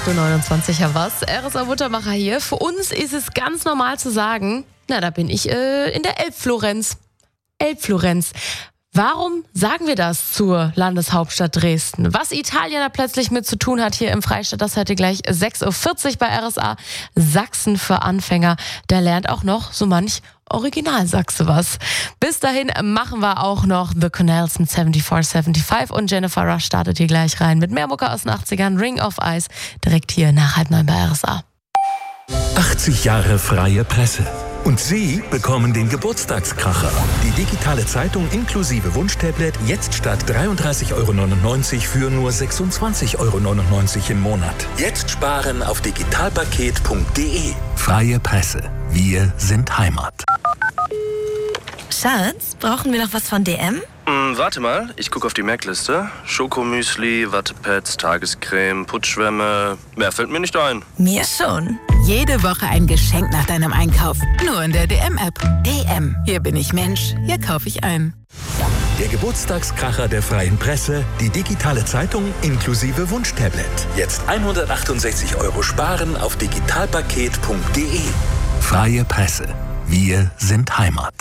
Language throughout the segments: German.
8.29 Uhr, ja was? RSA Muttermacher hier. Für uns ist es ganz normal zu sagen, na, da bin ich in der Elbflorenz. Elbflorenz. Warum sagen wir das zur Landeshauptstadt Dresden? Was Italien da plötzlich mit zu tun hat hier im Freistaat, das hört ihr gleich 6.40 Uhr bei RSA. Sachsen für Anfänger, da lernt auch noch so manch Originalsachse was. Bis dahin machen wir auch noch The Canals mit 7475 und Jennifer Rush startet hier gleich rein mit mehr Mucke aus den 80ern, Ring of Ice, direkt hier nach 8:30 bei RSA. 80 Jahre freie Presse. Und Sie bekommen den Geburtstagskracher. Die digitale Zeitung inklusive Wunschtablet jetzt statt 33,99 € für nur 26,99 € im Monat. Jetzt sparen auf digitalpaket.de. Freie Presse. Wir sind Heimat. Schatz, brauchen wir noch was von DM? Warte mal, ich gucke auf die Merkliste. Schokomüsli, Wattepads, Tagescreme, Putzschwämme. Mehr fällt mir nicht ein. Mir schon. Jede Woche ein Geschenk nach deinem Einkauf. Nur in der DM-App. DM. Hier bin ich Mensch. Hier kaufe ich ein. Der Geburtstagskracher der freien Presse, die digitale Zeitung inklusive Wunschtablet. Jetzt 168 € sparen auf digitalpaket.de. Freie Presse. Wir sind Heimat.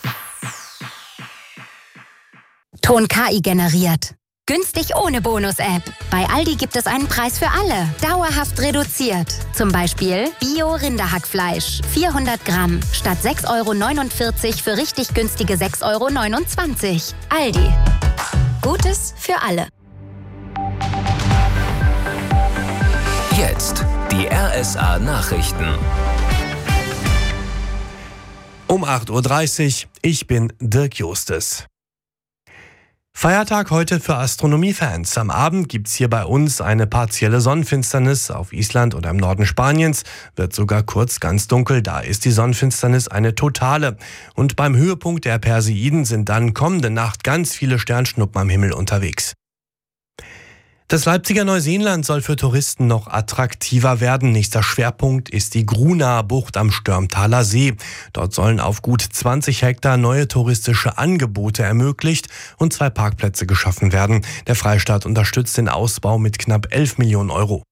Ton KI generiert. Günstig ohne Bonus-App. Bei Aldi gibt es einen Preis für alle. Dauerhaft reduziert. Zum Beispiel Bio-Rinderhackfleisch. 400 Gramm. Statt 6,49 € für richtig günstige 6,29 €. Aldi. Gutes für alle. Jetzt die RSA Nachrichten. Um 8:30 Uhr, ich bin Dirk Justes. Feiertag heute für Astronomiefans. Am Abend gibt's hier bei uns eine partielle Sonnenfinsternis. Auf Island oder im Norden Spaniens wird sogar kurz ganz dunkel. Da ist die Sonnenfinsternis eine totale. Und beim Höhepunkt der Perseiden sind dann kommende Nacht ganz viele Sternschnuppen am Himmel unterwegs. Das Leipziger Neuseeland soll für Touristen noch attraktiver werden. Nächster Schwerpunkt ist die Grunaer Bucht am Störmtaler See. Dort sollen auf gut 20 Hektar neue touristische Angebote ermöglicht und 2 Parkplätze geschaffen werden. Der Freistaat unterstützt den Ausbau mit knapp 11 Millionen €.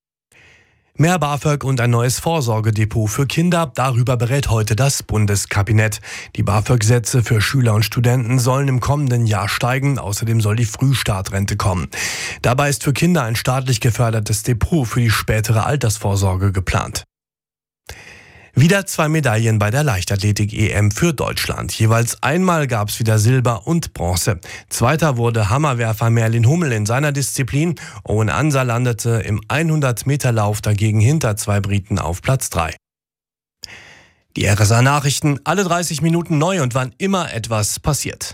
Mehr BAföG und ein neues Vorsorgedepot für Kinder, darüber berät heute das Bundeskabinett. Die BAföG-Sätze für Schüler und Studenten sollen im kommenden Jahr steigen, außerdem soll die Frühstartrente kommen. Dabei ist für Kinder ein staatlich gefördertes Depot für die spätere Altersvorsorge geplant. Wieder 2 Medaillen bei der Leichtathletik-EM für Deutschland. Jeweils einmal gab es wieder Silber und Bronze. Zweiter wurde Hammerwerfer Merlin Hummel in seiner Disziplin. Owen Ansa landete im 100-Meter-Lauf dagegen hinter 2 Briten auf Platz 3. Die RSA-Nachrichten, alle 30 Minuten neu und wann immer etwas passiert.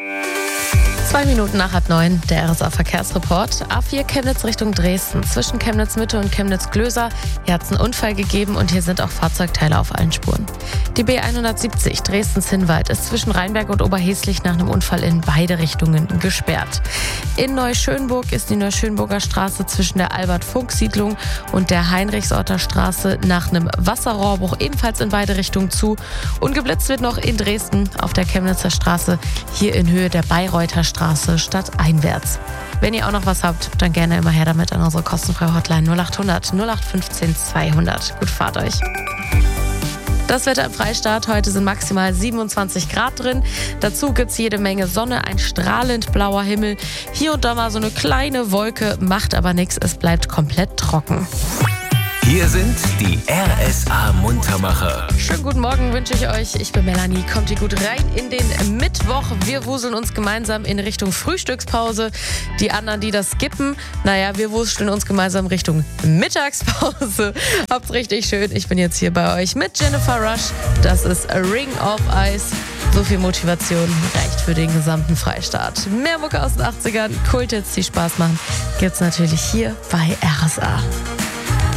2 Minuten nach 8:09, der RSA-Verkehrsreport. A4 Chemnitz Richtung Dresden. Zwischen Chemnitz-Mitte und Chemnitz-Glöser. Hier hat es einen Unfall gegeben und hier sind auch Fahrzeugteile auf allen Spuren. Die B170 Dresden-Zinnwald ist zwischen Rheinberg und Oberheslich nach einem Unfall in beide Richtungen gesperrt. In Neuschönburg ist die Neuschönburger Straße zwischen der Albert-Funk-Siedlung und der Heinrichsorter Straße nach einem Wasserrohrbruch ebenfalls in beide Richtungen zu. Und geblitzt wird noch in Dresden auf der Chemnitzer Straße, hier in Höhe der Bayreuther Straße stadteinwärts. Wenn ihr auch noch was habt, dann gerne immer her damit an unsere kostenfreie Hotline 0800 0815 200. Gut, fahrt euch. Das Wetter im Freistaat. Heute sind maximal 27 Grad drin. Dazu gibt's jede Menge Sonne, ein strahlend blauer Himmel. Hier und da mal so eine kleine Wolke, macht aber nichts. Es bleibt komplett trocken. Hier sind die RSA-Muntermacher. Schönen guten Morgen wünsche ich euch. Ich bin Melanie. Kommt ihr gut rein in den Mittwoch. Wir wuseln uns gemeinsam in Richtung Frühstückspause. Die anderen, die das skippen, naja, wir wuseln uns gemeinsam Richtung Mittagspause. Habt's richtig schön. Ich bin jetzt hier bei euch mit Jennifer Rush. Das ist A Ring of Ice. So viel Motivation reicht für den gesamten Freistaat. Mehr Mucke aus den 80ern, Kulthits, die Spaß machen, gibt's natürlich hier bei RSA.